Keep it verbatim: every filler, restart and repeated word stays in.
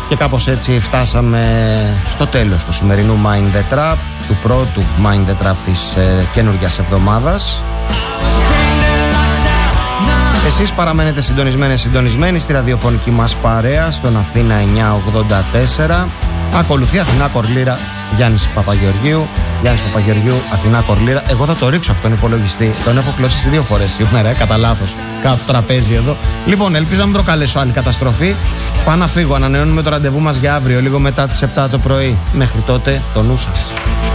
Και κάπως έτσι φτάσαμε στο τέλος του σημερινού Mind the Trap, του πρώτου Mind the Trap της ε, καινούργιας εβδομάδας. Εσείς παραμένετε συντονισμένες, συντονισμένοι στη ραδιοφωνική μας παρέα στον Αθήνα εννιακόσια ογδόντα τέσσερα. Ακολουθεί Αθηνά Κορλήρα, Γιάννης Παπαγεωργίου. Γιάννης Παπαγεωργίου, Αθηνά Κορλήρα. Εγώ θα το ρίξω αυτόν τον υπολογιστή. Τον έχω κλώσει δύο φορές σήμερα, ε, κατά λάθος. Κάτω τραπέζι εδώ. Λοιπόν, ελπίζω να μην προκαλέσω άλλη καταστροφή. Πάω να φύγω. Ανανεώνουμε το ραντεβού μας για αύριο, λίγο μετά τις επτά το πρωί. Μέχρι τότε, το νου σας.